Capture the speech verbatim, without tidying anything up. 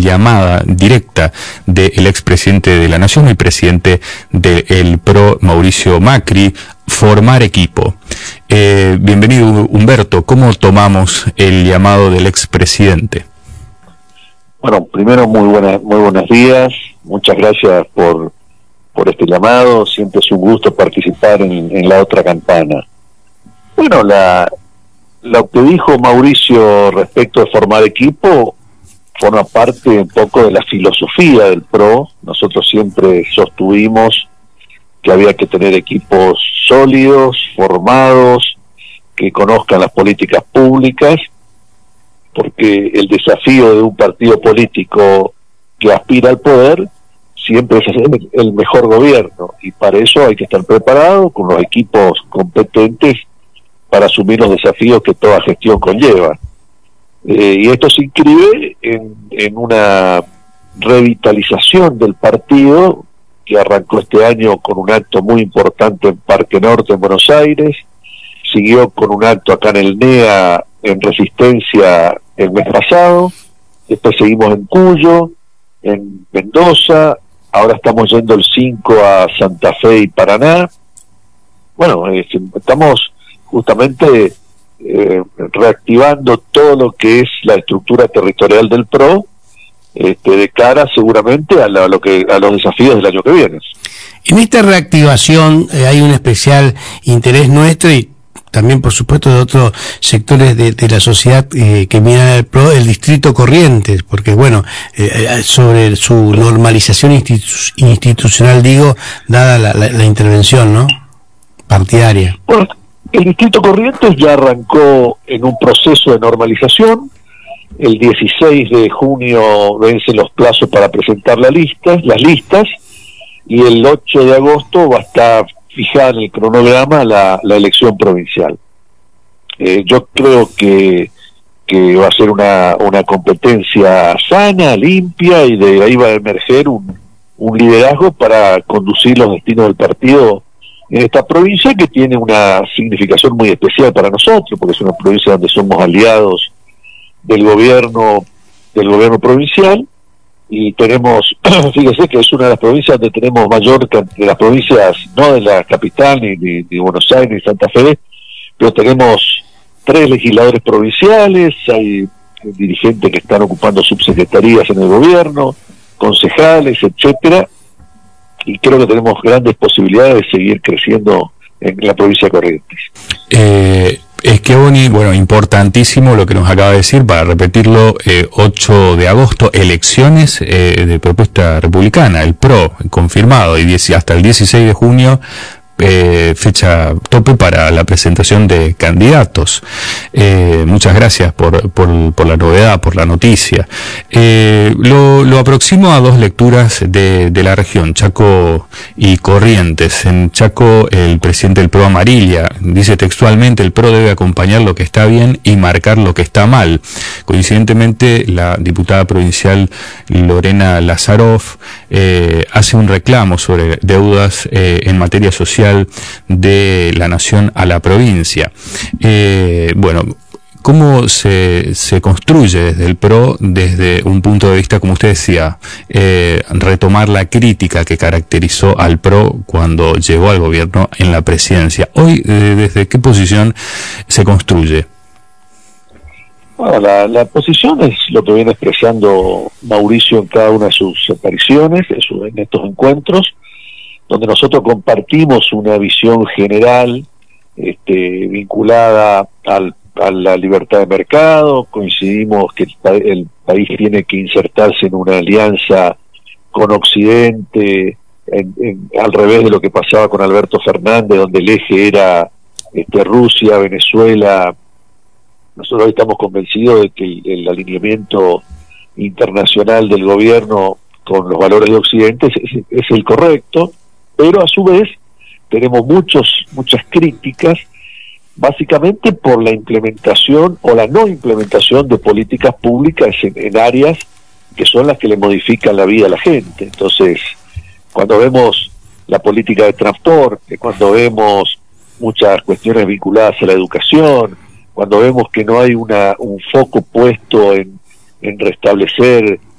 llamada directa del expresidente de la Nación y presidente del PRO, Mauricio Macri, formar equipo. Eh, bienvenido, Humberto. ¿Cómo tomamos el llamado del expresidente? Bueno, primero muy buenas, muy buenos días. Muchas gracias por, por este llamado. Siempre es un gusto participar en, en la otra campana. Bueno, la, lo que dijo Mauricio respecto de formar equipo forma parte un poco de la filosofía del PRO. Nosotros siempre sostuvimos que había que tener equipos sólidos, formados, que conozcan las políticas públicas, porque el desafío de un partido político que aspira al poder siempre es hacer el mejor gobierno, y para eso hay que estar preparado con los equipos competentes para asumir los desafíos que toda gestión conlleva. Eh, y esto se inscribe en, en una revitalización del partido que arrancó este año con un acto muy importante en Parque Norte, en Buenos Aires, siguió con un acto acá en el N E A, en Resistencia, el mes pasado, después seguimos en Cuyo, en Mendoza, ahora estamos yendo el cinco a Santa Fe y Paraná. Bueno, eh, estamos justamente eh, reactivando todo lo que es la estructura territorial del PRO, este, de cara seguramente a, la, a, lo que, a los desafíos del año que viene. En esta reactivación eh, hay un especial interés nuestro y también, por supuesto, de otros sectores de, de la sociedad eh, que miran al PRO, el distrito Corrientes, porque, bueno, eh, sobre su normalización institu- institucional, digo, dada la, la, la intervención, ¿no?, partidaria. Bueno, el distrito Corrientes ya arrancó en un proceso de normalización. El dieciséis de junio vencen los plazos para presentar la lista, las listas, y el ocho de agosto va a estar fijada en el cronograma la, la elección provincial. Eh, yo creo que, que va a ser una, una competencia sana, limpia, y de ahí va a emerger un, un liderazgo para conducir los destinos del partido en esta provincia, que tiene una significación muy especial para nosotros, porque es una provincia donde somos aliados del gobierno del gobierno provincial, y tenemos, fíjese que es una de las provincias donde tenemos mayor de las provincias, no de la capital, ni de Buenos Aires, ni Santa Fe, pero tenemos tres legisladores provinciales, hay dirigentes que están ocupando subsecretarías en el gobierno, concejales, etcétera, y creo que tenemos grandes posibilidades de seguir creciendo en la provincia de Corrientes. Eh... Es que, Boni, bueno, importantísimo lo que nos acaba de decir, para repetirlo, eh, ocho de agosto, elecciones eh, de propuesta republicana, el PRO, confirmado, y diez, hasta el dieciséis de junio, eh, fecha tope para la presentación de candidatos. Eh, muchas gracias por, por, por la novedad, por la noticia. Eh, lo, lo aproximo a dos lecturas de, de la región, Chaco y Corrientes. En Chaco, el presidente del PRO, Amarilla, dice textualmente: el PRO debe acompañar lo que está bien y marcar lo que está mal. Coincidentemente, la diputada provincial Lorena Lazaroff eh, hace un reclamo sobre deudas eh, en materia social de la Nación a la provincia. Eh, bueno, ¿cómo se, se construye desde el PRO, desde un punto de vista, como usted decía, eh, retomar la crítica que caracterizó al PRO cuando llegó al gobierno en la presidencia? Hoy, eh, ¿desde qué posición se construye? Bueno, la, la posición es lo que viene expresando Mauricio en cada una de sus apariciones, en estos encuentros, donde nosotros compartimos una visión general este, vinculada al, a la libertad de mercado. Coincidimos que el, el país tiene que insertarse en una alianza con Occidente, en, en, al revés de lo que pasaba con Alberto Fernández, donde el eje era este, Rusia, Venezuela. Nosotros hoy estamos convencidos de que el, el alineamiento internacional del gobierno con los valores de Occidente es, es el correcto, pero a su vez tenemos muchos muchas críticas, básicamente por la implementación o la no implementación de políticas públicas en, en áreas que son las que le modifican la vida a la gente. Entonces, cuando vemos la política de transporte, cuando vemos muchas cuestiones vinculadas a la educación, cuando vemos que no hay una un foco puesto en, en restablecer